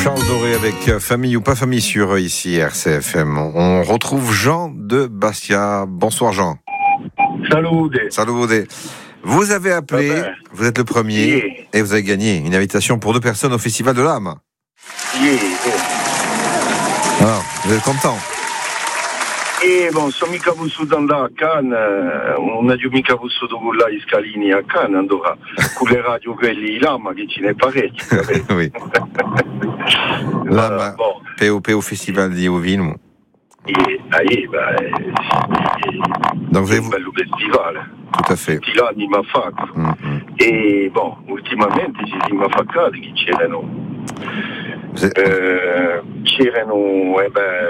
Charles Doré avec Famille ou pas famille sur ici RCFM. On retrouve Jean de Bastia. Bonsoir Jean. Salut Oudé. Salut Oudé. Vous avez appelé, vous êtes le premier, et vous avez gagné une invitation pour 2 personnes au Festival de l'âme. Alors, vous êtes content? E bon, sono mica vissuto andare a Cannes, non ho mica vissuto con gli scalini a Cannes, allora con le radio quelli là, ma che ce n'è parecchi. Oui. L'âme, POP au Festival di Ovino. Donc vous avez un bello festival. Tout à fait. Tutti gli anni mi ha fatto. E bon, ultimamente ci siamo affaccati che c'erano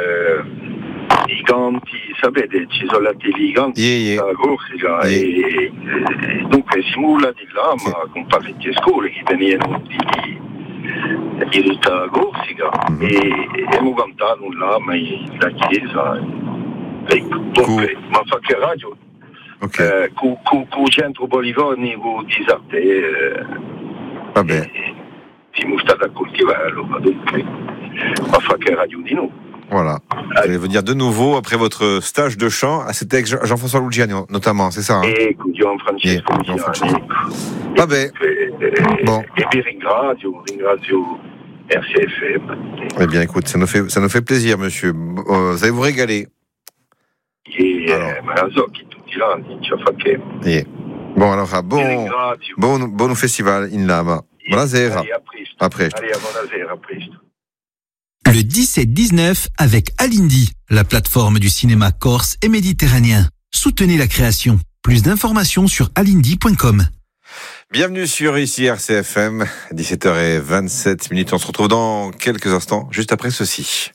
i ganti, sapete, ci sono stati i ganti della Corsica e dunque simulati là, ma con parecchie scuole che venivano di tutta la Corsica e abbiamo cantato là, ma la chiesa, dunque, ma fa che radio, con centro Poligoni, con Disarte, vabbè. Siamo stati a coltivarlo, dunque, ma fa che radio di noi. Voilà. Vous allez venir de nouveau après votre stage de chant. C'était avec Jean-François Lugiani, notamment, c'est ça, hein? Ecco, Gianfrancesco Lugiani. Vabbè. Bon. E vi ringrazio RCFM. Eh bien, écoute, ça nous fait plaisir, monsieur. Vous allez vous régaler. Ma la so che tutti gli anni ci fa che. Bon, alors, buon festival in Lama. Buonasera. A presto. Buonasera, a presto. Le 17-19 avec Alindy, la plateforme du cinéma corse et méditerranéen. Soutenez la création. Plus d'informations sur alindy.com. Bienvenue sur ici RCFM, 17h27. On se retrouve dans quelques instants, juste après ceci.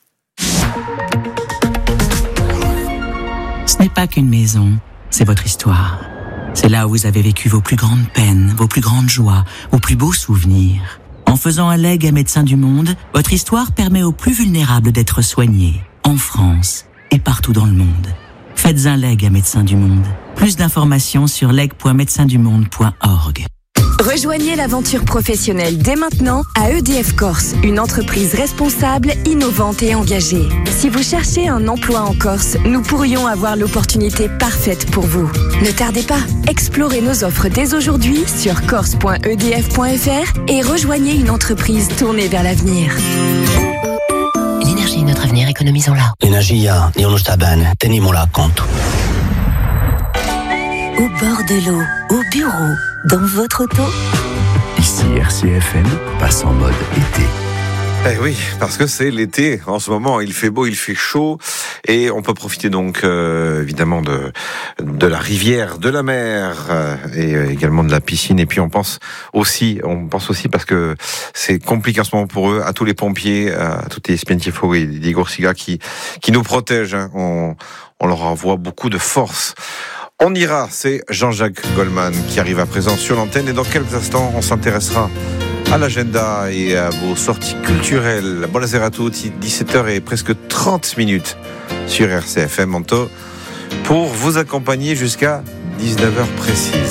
Ce n'est pas qu'une maison, c'est votre histoire. C'est là où vous avez vécu vos plus grandes peines, vos plus grandes joies, vos plus beaux souvenirs. En faisant un legs à Médecins du Monde, votre histoire permet aux plus vulnérables d'être soignés, en France et partout dans le monde. Faites un leg à Médecins du Monde. Plus d'informations sur leg.médecindumonde.org. Rejoignez l'aventure professionnelle dès maintenant à EDF Corse, une entreprise responsable, innovante et engagée. Si vous cherchez un emploi en Corse, nous pourrions avoir l'opportunité parfaite pour vous. Ne tardez pas, explorez nos offres dès aujourd'hui sur corse.edf.fr et rejoignez une entreprise tournée vers l'avenir. L'énergie est notre avenir, économisons-la. L'energia non lo sta bene, teniamola a conto. Au bord de l'eau, au bureau, dans votre auto. Ici RCFM passe en mode été. Eh oui, parce que c'est l'été en ce moment, il fait beau, il fait chaud et on peut profiter donc évidemment de la rivière, de la mer et également de la piscine. Et puis on pense aussi parce que c'est compliqué en ce moment pour eux, à tous les pompiers, à tous les spientifo et les Gorsiga qui nous protègent, hein. On leur envoie beaucoup de force. On ira, c'est Jean-Jacques Goldman qui arrive à présent sur l'antenne et dans quelques instants, on s'intéressera à l'agenda et à vos sorties culturelles. Buonasera a tutti, 17h et presque 30 minutes sur RCFM Manto pour vous accompagner jusqu'à 19h précise.